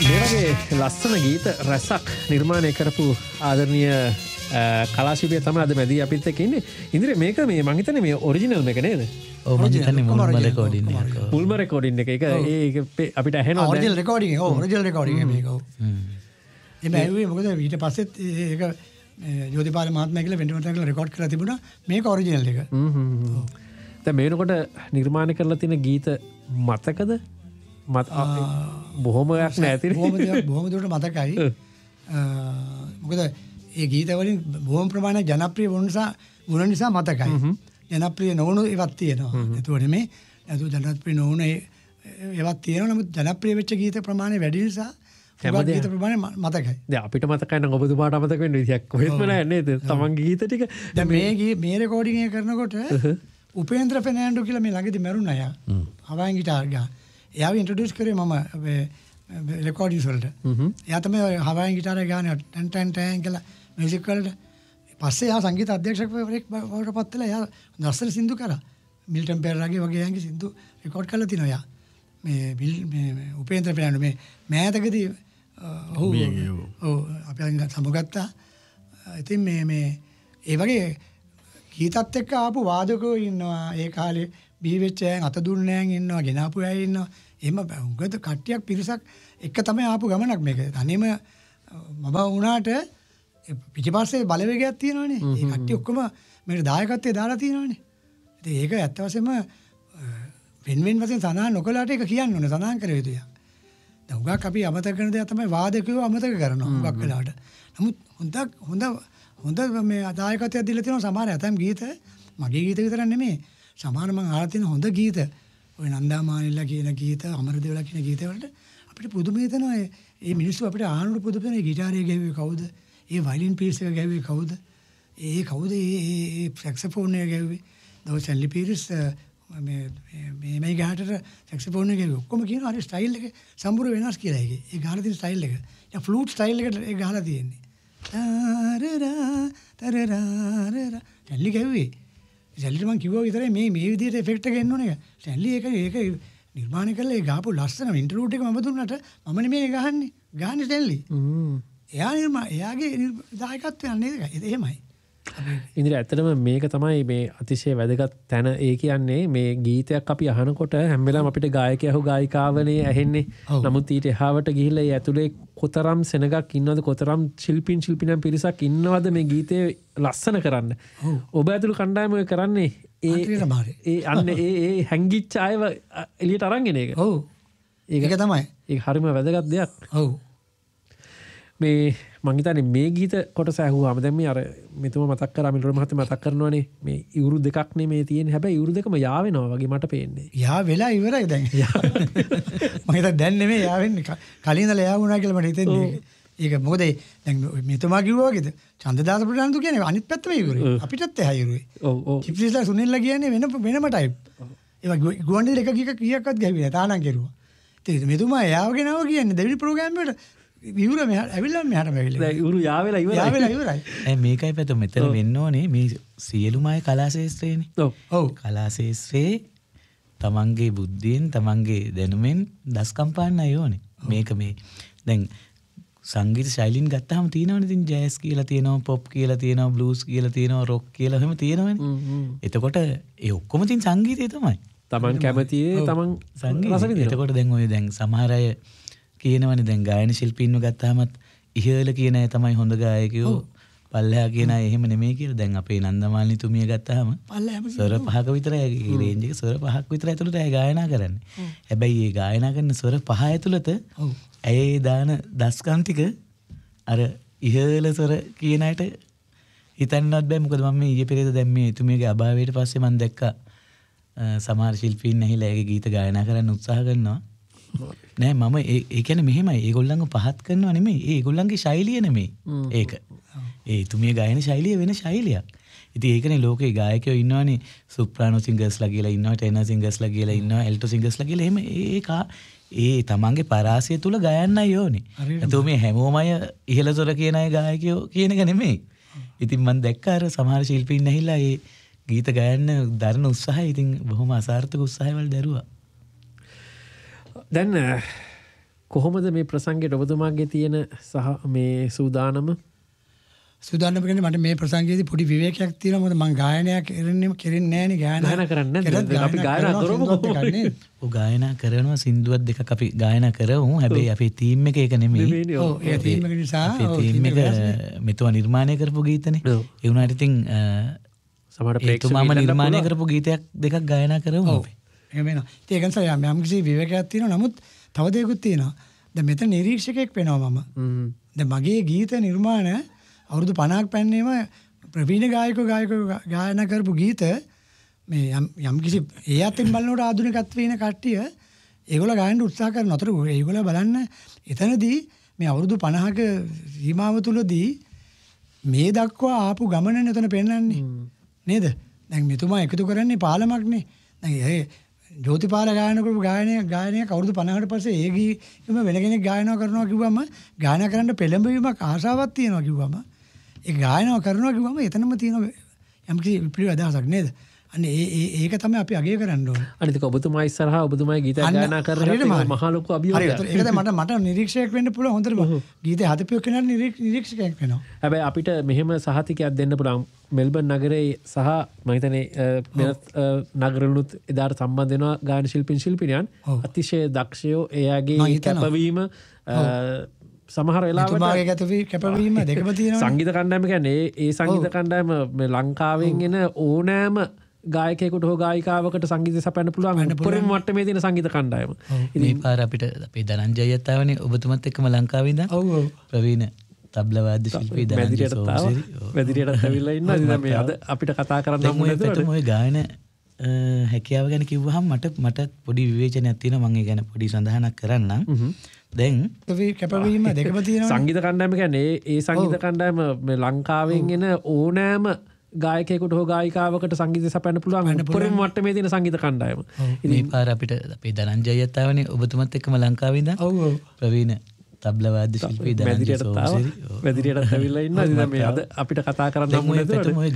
මේ වගේ ලස්සන ගීත රසක් නිර්මාණය කරපු ආදරණීය කලාශිල්පියා තමයි අද මැදි අපිත් එක්ක ඉන්නේ. ඉන්ද්‍රිය මේක මේ මං හිතන්නේ මේ ඔරිජිනල් මේක නේද? ඔව් මං හිතන්නේ මුල්ම රෙකෝඩින් එක. මුල්ම රෙකෝඩින් එක. ඒක අපිට ඇහෙනවා. ඔරිජිනල් රෙකෝඩින් එක. ඔව් ඔරිජිනල් රෙකෝඩින් එක මේක. ඔව්. එමේ ඇහුවේ මොකද ඊට පස්සෙත් ඒක ජෝතිපාල මහත්මයා කියලා වෙන්ටිමන්ට් එකල රෙකෝඩ් කරලා තිබුණා. මේක ඔරිජිනල් එක. දැන් මේනකොට නිර්මාණය කරලා තියෙන ගීත මතකද? බොහොමයක් නැතිනේ. බොහොම දුරට මතකයි. මොකද ඒ ගීත වලින් බොහොම ප්‍රමාණයක් ජනප්‍රිය වුණ නිසා මතකයි. ජනප්‍රිය නොවුණු ඒවත් තියෙනවා. ඒතකොට මේ ජනප්‍රිය නොවුණ ඒවත් තියෙනවා. නමුත් ජනප්‍රිය වෙච්ච ගීත ප්‍රමාණය වැඩි නිසා ගීත ප්‍රමාණය මතකයි. දැන් අපිට මතකයි නම් ඔබතුමාට අමතක වෙන්න විදියක් කොහෙත්ම නැහැ නේද? තමන්ගේ ගීත ටික. දැන් මේ රෙකෝඩින් එක කරනකොට උපේන්ද්‍ර ෆෙර්නෑන්ඩෝ කියලා මේ ළඟදී මැරුණා යා. හවායින් ගිටාර් ගා. එයාව ඉන්ට්‍රොඩියුස් කරේ මම රෙකෝඩින්ස් වලට. එයා තමයි හවායින් ගිටාර් එක ගාන ටන් ටන් ටන් කියලා මියුසික් වලට. පස්සේ එයා සංගීත අධ්‍යක්ෂකවරයෙක් බවට පත් වෙලා එයා දස්සල සින්දු කරා. මිල්ටන් පෙරේරාගේ වගේ අයගේ සින්දු රෙකෝඩ් කරලා තිනවා එයා. මේ උපේන්ද්‍ර ෆෙර්නෑන්ඩෝ මේ මෑතකදී ඔව් අපි සමුගත්තා. ඉතින් මේ ඒ වගේ ගීතත් එක්ක ආපු වාදකෝ ඉන්නවා. ඒ කාලේ බිහි වෙච්ච අය අත දුන්නේ නැහැ ඉන්නවා. ගෙනාපු අය ඉන්නවා. එහෙම උගත කට්ටියක් පිරිසක් එක තමයි ආපු ගමනක් මේක. තනියම මම වුණාට පිටිපස්සේ බලවේගයක් තියෙනවනේ. ඒ කට්ටිය ඔක්කොම මේකට දායකත්වයේ දාලා තියෙනවනේ. ඉතින් ඒක ඇත්ත වශයෙන්ම වෙන වශයෙන් සඳහන් නොකලාට ඒක කියන්න ඕනේ. සඳහන් කර යුතුයි. දැන් උගක් අපි අමතක කරන දේ තමයි වාදකයෝ අමතක කරනවා උගක් වෙලාවට. නමුත් හොඳ මේ දායකත්වයක් දීලා තියෙනවා සමහර ඇතම් ගීත මගේ ගීත විතර නෙමෙයි. සමහර මම අහලා තියෙන හොඳ ගීත ඔය නන්දාමානිල්ලා කියන ගීත අමරදේවලා කියන ගීත වලට අපිට පුදුම හිතෙනවා. මේ මිනිස්සු අපිට ආහනට පුදුම හිතෙනවා. ඒ ගිටාරය ගැහුවේ කවුද? ඒ වයලින් පීස් එක ගැහුවේ කවුද? ඒ කවුද ඒ සැක්සෆෝන් එක ගැහුවේ? දවස් සැන්ලි පීරිස් මේ ගානට සැක්සෆෝන් එක ගැහුවේ. ඔක්කොම කියනවා හරි ස්ටයිල් එක සම්පූර්ණ වෙනස් කියලා ඒකේ. ඒ ගාන තියෙන ස්ටයිල් එක. ඒ ෆ්ලූට් ස්ටයිල් එකට ඒ ගහලා තියෙන්නේ. තරරා සැන්ලි ගැහුවේ. සැන්ලිට මං කිව්වා විතරයි මේ විදිහට එෆෙක්ට් එක එන්න ඕනේ. සැන්ලි ඒක නිර්මාණය කළා. ඒ ගාපු ලස්සන ඉන්ටර්ලූඩ් එක මම දුන්නට මම නෙමෙයි ගහන්නේ. ගහන්නේ සැන්ලි. එයාගේ දායකත්වය නේද? එහෙමයි. ඉන්ද්‍රිය ඇත්තටම මේක තමයි මේ අතිශය වැදගත් තැන. ඒ කියන්නේ මේ ගීතයක් අපි අහනකොට හැම වෙලාවෙම අපිට ගායකයා හෝ ගායිකාවනේ ඇහෙන්නේ. නමුත් ඊට එහාවට ගිහිල්ලා ඒ ඇතුලේ කොතරම් සෙනගක් ඉන්නවද, කොතරම් ශිල්පීන් පිරිසක් ඉන්නවද මේ ගීතේ ලස්සන කරන්න. ඔබ ඇතුළු කණ්ඩායම ඔය කරන්නේ ඒ හැංගිච්ච අයව එළියට අරන් එන එක. ඔව්. ඒක තමයි. ඒක හරිම වැදගත් දෙයක්. ඔව්. මේ මං හිතන්නේ මේ ගීත කොටස ඇහුවාම දැන් මේ අර මෙතුම මතක් කරා මිල්රෝ මහත්තයා මතක් කරනවානේ මේ ඉවුරු දෙකක් නේ මේ තියෙන්නේ. හැබැයි ඉවුරු දෙකම යා වෙනවා වගේ මට පේන්නේ. යා වෙලා ඉවරයි දැන්. මම හිතා දැන් නෙමෙයි යා වෙන්නේ. කලින් ඉඳලා යා වුණා කියලා මට හිතෙන්නේ. ඒක මොකද දැන් මෙතුමා කිව්වා වගේද චන්දදාස ප්‍රනාන්දු කියන්නේ අනිත් පැත්තම ඉවුරුයි. අපිටත් එහා ඉවුරුයි. ඔව් ඔව්. කිප්ලිස්ලා සුනිල්ලා කියන්නේ වෙනම ටයිප්. ඒවා ගුවන්විදුලි එක කීයක්වත් ගැහුවේ නැහැ. තානම් කෙරුවා. ඉතින් මෙතුමා යාව ගෙනාව කියන්නේ දෙවිලි ප්‍රෝග්‍රෑම් වලට ඉවුර මෙහාට ඇවිල්ලා මෙහාට බැවිලා. දැන් ඉවුරු යා වෙලා ඉවරයි. මේකයි පැත මෙතන වෙන්න ඕනේ මේ සියලුම අය කලා ශාස්ත්‍රයේනේ. ඔව්. කලා ශාස්ත්‍රයේ තමන්ගේ බුද්ධියෙන් තමන්ගේ දැනුමෙන් දස්කම් පාන්න අය ඕනේ. මේක මේ දැන් සංගීත ශෛලීන් ගත්තාම තියෙනවනේ ඉතින් ජෑස් කියලා තියෙනවා, පොප් කියලා තියෙනවා, බ්ලූස් කියලා තියෙනවා, රොක් කියලා එහෙම තියෙනවනේ. එතකොට ඒ ඔක්කොම තින් සංගීතය තමයි. තමන් කැමතියේ තමන් රස විඳිනවා. එතකොට දැන් ඔය දැන් සමහර අය කියනවනේ දැන් ගායන ශිල්පීන්ව ගත්තාමත් ඉහළ කියන අය තමයි හොඳ ගායකයෝ, පල්ලෙහා කියන අය එහෙම නෙමෙයි කියලා. දැන් අපේ නන්දමාලිනී තුමිය ගත්තාම ස්වර 5ක විතරයි රේන්ජ් එක ස්වර 5ක් විතර ඇතුළත අය ගායනා කරන්නේ. හැබැයි මේ ගායනා කරන ස්වර 5 ඇතුළත ඇයි දාන දස්කම් ටික අර ඉහළ ස්වර කියන අයට හිතන්නවත් බෑ. මොකද මම මේ ඊයේ පෙරේද දැන් මේ තුමියගේ අභාවයට පස්සේ මම දැක්කා සමහර ශිල්පීන් ඇහිලා ඒගේ ගීත ගායනා කරන්න උත්සාහ කරනවා. නෑ මම ඒ කියන්නේ මෙහෙමයි. ඒගොල්ලන්ව පහත් කරනවා නෙමෙයි. ඒගොල්ලන්ගේ ශෛලිය නෙමෙයි. ඒක. ඒ තුමිය ගායන ශෛලිය වෙන ශෛලියක්. ඉතින් ඒකනේ ලෝකේ ගායකයෝ ඉන්නවනේ සොප්‍රානෝ සිංගර්ස්ලා කියලා ඉන්නවා, ටෙනර් සිංගර්ස්ලා කියලා ඉන්නවා, එල්ටෝ සිංගර්ස්ලා කියලා. එහෙම ඒ තමන්ගේ පරාසය තුල ගයන්නයි ඕනේ. එතකොට මේ හැමෝම අය ඉහළ තොර කියන අය ගායකයෝ කියන එක නෙමෙයි. ඉතින් මම දැක්කා අර සමහර ශිල්පීන් ඇහිලා ඒ ගීත ගයන්න දරන උත්සාහය ඉතින් බොහොම අසාර්ථක උත්සාහවල දරුවා. දැන් කොහොමද මේ ප්‍රසංගයට ඔබතුමාගේ තියෙන සහ මේ සූදානම සූදානම කියන්නේ මට මේ ප්‍රසංගයේදී පොඩි විවේකයක් තියෙනවා මොකද මම ගායනයක් කෙරෙන්නේ නැහැ නේ ගායනා කරන්නේ නැද්ද අපි ගායනා කරමු ඔව් ගායනා කරනවා සින්දුවක් දෙකක් අපි ගායනා කරමු හැබැයි අපේ ටීම් එක ඒක නෙමෙයි ඔව් ඒ ටීම් එක නිසා අපේ ටීම් එක මෙතුමා නිර්මාණය කරපු ගීතනේ ඒ වුණාට ඉතින් සමහර ප්‍රේක්ෂකයන්ම නිර්මාණය කරපු ගීතයක් දෙකක් ගායනා කරමු අපි එහෙම වෙනවා ඉතින් ඒක නිසා යම් කිසි විවේකයක් තියෙනවා නමුත් තව දෙයක්ත් තියෙනවා දැන් මෙතන නිරීක්ෂකයෙක් වෙනවා මම දැන් මගේ ගීත නිර්මාණ අවුරුදු 50ක් පැන්නේම ප්‍රවීණ ගායකයෝ ගායනා කරපු ගීත මේ යම් කිසි ඒ අතින් බලනකොට ආධුනිකත්වයේ ඉන කට්ටිය ඒගොල්ලෝ ගායන්න උත්සාහ කරන අතර ඒගොල්ලෝ බලන්න එතනදී මේ අවුරුදු 50ක සීමාව තුලදී මේ දක්වා ආපු ගමනනේ එතන පෙන්වන්නේ නේද දැන් මෙතුමා එකතු කරන්නේ පාලමක්නේ දැන් ඒ ජෝතිපාල ගායන කරපු ගායනයක් අවුරුදු 50කට පස්සේ ඒ ගීතම වෙන කෙනෙක් ගායනා කරනවා කිව්වම ගායනා කරන්න පෙළඹවීමක් ආසාවක් තියෙනවා කිව්වම ඒ ගායනා කරනවා කිව්වම එතනම තියෙන යම් කිසි විප්ලවීය අදහසක් නේද අනේ ඒක තමයි අපි අගය කරන්න ඕනේ අනිත් ඔබතුමා ඉස්සරහා ඔබතුමායි ගීත ගායනා කරන මහා ලොකු අභියෝගයක් හරි ඒක මට නිරීක්ෂකයෙක් වෙන්න පුළුවන් හොඳට ගීතේ හදපියෝ කෙනාට නිරීක්ෂකයෙක් වෙනවා හැබැයි අපිට මෙහෙම සහතිකයක් දෙන්න පුළුවන් මෙල්බන් නගරේ සහ මම හිතන්නේ වෙනත් නගරවලුත් එදාට සම්බන්ධ වෙනවා ගායන ශිල්පිනියන් අතිශය දක්ෂයෝ එයාගේ කැපවීම සමහර වෙලාවට කැපවීම දෙකම තියෙනවා සංගීත කණ්ඩායම කියන්නේ ඒ සංගීත කණ්ඩායම මේ ලංකාවෙන් එන ඕනෑම ගායකයෙකුට හෝ ගායිකාවකට සංගීතය සපයන්න පුළුවන් උපරිම මට්ටමේ තියෙන සංගීත කණ්ඩායම. මේ පාර අපිට අපේ ධනංජය අයතාවනේ ඔබතුමත් එක්කම ලංකාවේ ඉඳන්. ඔව් ඔව්. ප්‍රවීණ තබ්ලා වාද්‍ය ශිල්පී ධනංජය සෝමසිරි. වැදිරියටත් ඇවිල්ලා ඉන්නවා. ඉතින් මේ අද අපිට කතා කරන්න හම්බුනේ ඔය ගායන හැකියාව ගැන කිව්වහම මට පොඩි විවේචනයක් තියෙනවා මම ඒ ගැන පොඩි සඳහනක් කරන්නම්. දැන් කැපවීම දෙකම තියෙනවා. සංගීත කණ්ඩායම කියන්නේ ඒ සංගීත කණ්ඩායම මේ ලංකාවෙන් එන ඕනෑම ගායකයෙකුට හෝ ගායිකාවකට සංගීතය සපයන්න පුළුවන් උපරිම මට්ටමේ තියෙන සංගීත කණ්ඩායම. මේ පාර අපිට අපේ ධනංජය අයතාවනේ ඔබතුමත් එක්කම ලංකාවේ ඉඳන්. ඔව් ඔව්. ප්‍රවීණ තබ්ලා වාද්‍ය ශිල්පී ධනංජය සෝමසිරි. වැදිරියටත් ඇවිල්ලා ඉන්නවා. ඉතින් මේ අද අපිට කතා කරන්න හම්බුනේ